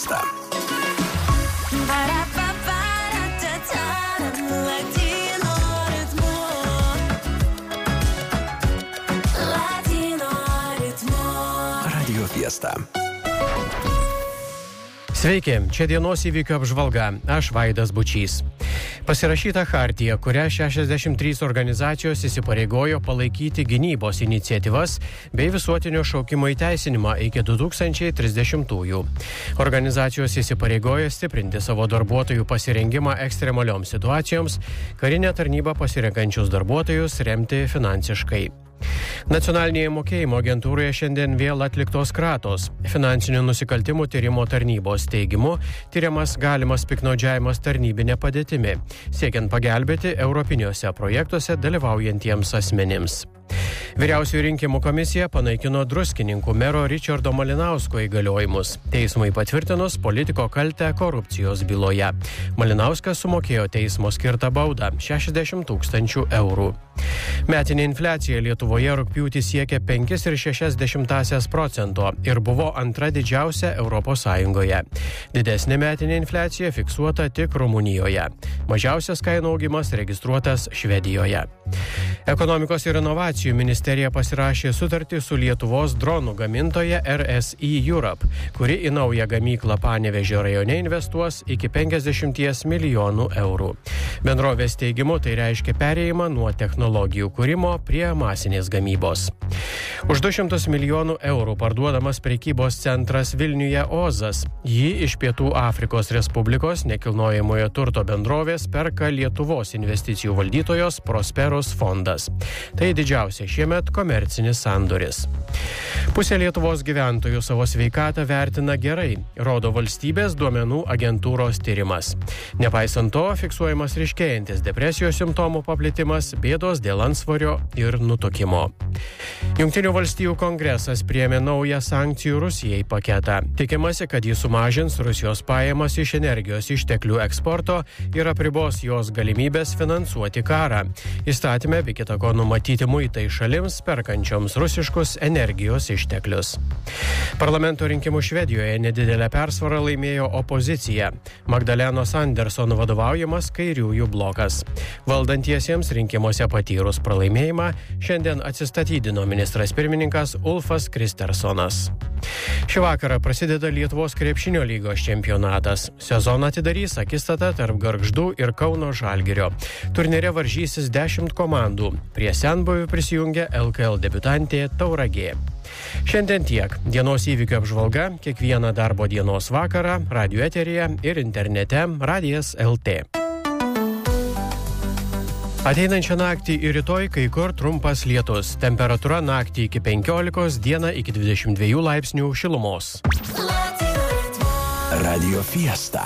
Fiesta. Radio Fiesta. Sveiki, čia dienos įvykių apžvalga. Aš Vaidas Bučys. Pasirašyta chartija, kuria 63 organizacijos įsipareigojo palaikyti gynybos iniciatyvas bei visuotinio šaukimo įteisinimą iki 2030-ųjų. Organizacijos įsipareigojo stiprinti savo darbuotojų pasirengimą ekstremalioms situacijoms, karinę tarnybą pasirenkančius darbuotojus remti finansiškai. Nacionalinėje mokėjimo agentūroje šiandien vėl atliktos kratos. Finansinių nusikaltimų tyrimo tarnybos teigimu tyriamas galimas piktnaudžiavimas tarnybinė padėtimi, siekiant pagelbėti europiniuose projektuose dalyvaujantiems asmenims. Vyriausioji rinkimų komisija panaikino Druskininkų mero Ričardo Malinausko įgaliojimus. Teismui patvirtinus politiko kaltę korupcijos byloje. Malinauskas sumokėjo teismo skirtą baudą 60 000 eurų. Metinė infliacija Lietuvoje rugpjūtį siekė 5,6% ir buvo antra didžiausia Europos Sąjungoje. Didesnė metinė infliacija fiksuota tik Rumunijoje. Mažiausias kainų augimas registruotas Švedijoje. Ekonomikos ir inovacijų ministerija pasirašė sutartį su Lietuvos dronų gamintoja RSI Europe, kuri į naują gamyklą Panevėžio rajone investuos iki 50 milijonų eurų. Bendrovės teigimu tai reiškia perėjimą nuo technologijų kūrimo prie masinės gamybos. Už 200 milijonų eurų parduodamas prekybos centras Vilniuje Ozas. Jį iš Pietų Afrikos Respublikos nekilnojamojo turto bendrovės perka Lietuvos investicijų valdytojos Prosperus fondas. Tai didžiausia šiemet komercinis sandoris. Pusė Lietuvos gyventojų savo sveikatą vertina gerai, rodo valstybės duomenų agentūros tyrimas. Nepaisant to, fiksuojamas ryškėjantis depresijos simptomų paplitimas, bėdos dėl antsvorio ir nutukimo. Jungtinių valstijų kongresas priėmė naują sankcijų Rusijai paketą. Tikimasi, kad jis sumažins Rusijos pajamas iš energijos išteklių eksporto ir apribos jos galimybės finansuoti karą. Įstatyme be kita ko numatyti muitai šalims perkančioms rusiškus energijos išteklius. Parlamento rinkimų Švedijoje nedidelę persvarą laimėjo opozicija. Magdalenos Anderson vadovaujamas kairiųjų blokas. Valdantiesiems rinkimuose patyrus pralaimėjimą šiandien atsistatydino ministras pirmininkas Ulfas Kristersonas. Šį vakarą prasideda Lietuvos krepšinio lygos čempionatas. Sezoną atidarys akistata tarp Gargždų ir Kauno Žalgirio. Turnyre varžysis 10 komandų. Prie senbuvių prisijungia LKL debiutantė Tauragė. Šiandien tiek. Dienos įvykių apžvalga kiekvieną darbo dienos vakarą radio eteryje ir internete Radijas LT. Ateinančią naktį ir rytoj kai kur trumpas lietus. Temperatūra naktį iki 15, dieną iki 22 laipsnių šilumos. Radio Fiesta.